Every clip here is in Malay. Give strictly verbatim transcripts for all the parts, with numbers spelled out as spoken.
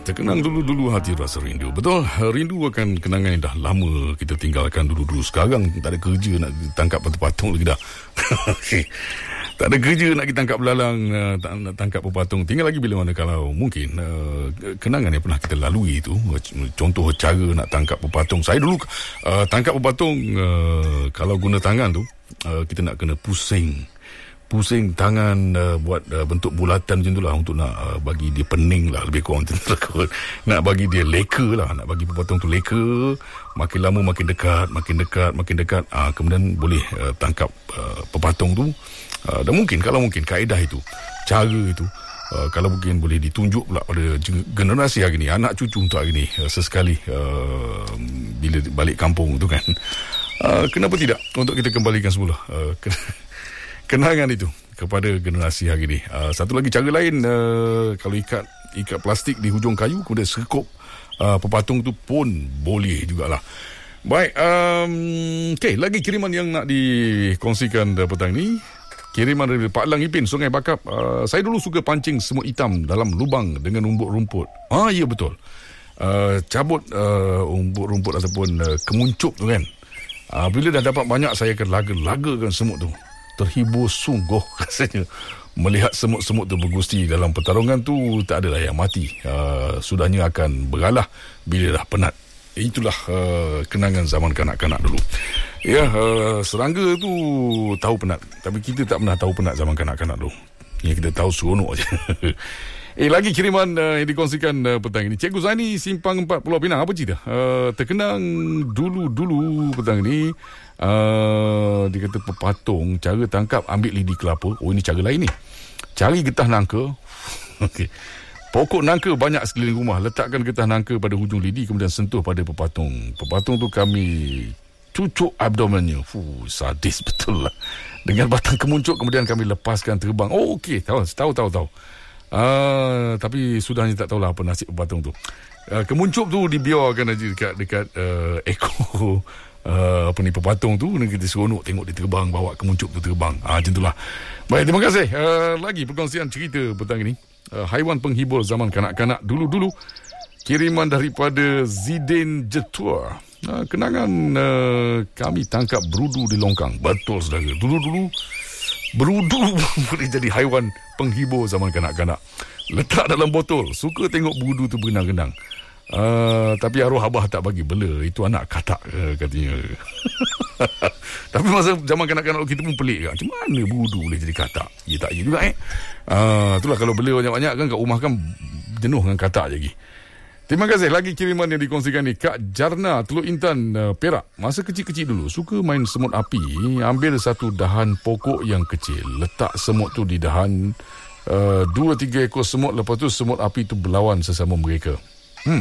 Terkenang dulu-dulu hati rasa rindu. Betul, rindu akan kenangan yang dah lama kita tinggalkan dulu-dulu. Sekarang tak ada kerja nak tangkap patung lagi dah. Tak ada kerja nak kita tangkap belalang, uh, nak tangkap pepatung. Tinggal lagi bila mana kalau mungkin uh, kenangan yang pernah kita lalui itu. Contoh cara nak tangkap pepatung. Saya dulu uh, tangkap pepatung, uh, kalau guna tangan tu, uh, kita nak kena pusing. Pusing tangan, uh, buat uh, bentuk bulatan macam tu lah, untuk nak uh, bagi dia pening lah, lebih kurang macam tu lah. Nak bagi dia leka lah, nak bagi pepatung tu leka. Makin lama makin dekat, makin dekat, makin dekat, uh, kemudian boleh uh, tangkap uh, pepatung tu. Uh, dan mungkin, kalau mungkin kaedah itu, cara itu, uh, kalau mungkin boleh ditunjuk pula pada generasi hari ni, anak cucu untuk hari ni, uh, sesekali uh, bila balik kampung tu kan, uh, kenapa tidak untuk kita kembalikan semula uh, kenangan itu kepada generasi hari ni. Uh, satu lagi cara lain, uh, kalau ikat ikat plastik di hujung kayu, kemudian sekop uh, pepatung tu pun boleh jugalah. Baik, um, okay, lagi kiriman yang nak dikongsikan uh, petang ni. Kiriman dari Pak Lang Ipin, Sungai Bakap. Uh, saya dulu suka pancing semut hitam dalam lubang dengan rumput-rumput. Ah, ya betul. Uh, cabut uh, rumput-rumput ataupun uh, kemuncup tu kan. Uh, bila dah dapat banyak, saya akan laga-lagakan semut tu. Terhibur sungguh rasanya melihat semut-semut tu bergusti dalam pertarungan tu. Tak adalah yang mati, uh, sudahnya akan beralah bila dah penat. Itulah uh, kenangan zaman kanak-kanak dulu. Ya, uh, serangga tu tahu penat, tapi kita tak pernah tahu penat zaman kanak-kanak dulu. Ya, kita tahu seronok je. Eh, lagi kiriman uh, yang dikongsikan uh, petang ini. Cikgu Zaini, Simpang empat, Pulau Pinang. Apa cerita? Uh, terkenang dulu-dulu petang ini. Uh, dia kata pepatung, cara tangkap ambil lidi kelapa. Oh, ini cara lain ni. Cari getah nangka. Okey. Pokok nangka banyak sekeliling rumah. Letakkan getah nangka pada hujung lidi, kemudian sentuh pada pepatung. Pepatung tu kami cucuk abdomennya. Fuh, sadis betul lah. Dengan batang kemuncup, kemudian kami lepaskan terbang. Oh, okey. Tahu, tahu, tahu, tahu. Uh, tapi sudahnya tak tahulah apa nasib pepatung tu. Uh, kemuncup tu dibiarkan aja dekat dekat uh, ekor Uh, apa ni pepatung tu, dan kita seronok tengok dia terbang, bawa kemuncup tu terbang. Ah, macam itulah. Baik, terima kasih. Uh, lagi perkongsian cerita petang ini. Uh, haiwan penghibur zaman kanak-kanak dulu-dulu. Kiriman daripada Zidin Jetua. Uh, kenangan uh, kami tangkap berudu di longkang. Betul, saudara. Dulu-dulu berudu boleh jadi haiwan penghibur zaman kanak-kanak. Letak dalam botol. Suka tengok berudu tu berenang-renang. Uh, tapi arwah abah tak bagi bela. Itu anak katak, uh, katanya. Tapi masa zaman kanak-kanak kita pun pelik kan. Macam mana berudu boleh jadi katak? Ya tak, ya juga eh. Uh, itulah kalau bela banyak-banyak kan, kat rumah kan jenuh dengan katak je lagi. Terima kasih. Lagi kiriman yang dikongsikan ni. Kak Jarna, Teluk Intan, uh, Perak. Masa kecil-kecil dulu suka main semut api. Ambil satu dahan pokok yang kecil, letak semut tu di dahan. uh, Dua tiga ekor semut. Lepas tu semut api tu berlawan sesama mereka. Hmm.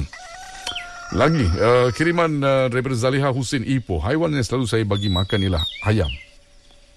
Lagi uh, kiriman uh, daripada Zaliha Husin Ipoh. Haiwan yang selalu saya bagi makan ialah ayam.